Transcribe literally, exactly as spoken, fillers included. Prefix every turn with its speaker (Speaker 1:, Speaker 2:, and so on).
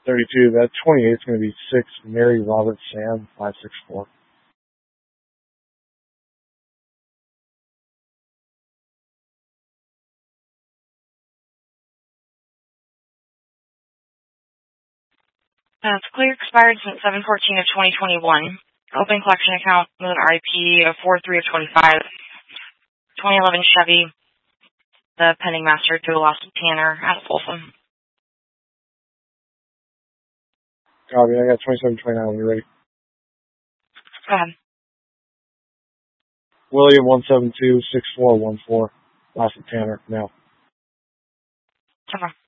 Speaker 1: thirty-two. That twenty-eight is going to be six. Mary Robert Sam five six four.
Speaker 2: That's clear, expired since seven fourteen of twenty twenty-one. Open collection account with an R I P of four three of twenty-five. twenty eleven Chevy. The pending master to the loss of Tanner out of Folsom.
Speaker 1: Copy. I got twenty-seven twenty-nine when you're ready.
Speaker 2: Go ahead.
Speaker 1: William one seven two six four one four. Loss of Tanner now.
Speaker 2: So far.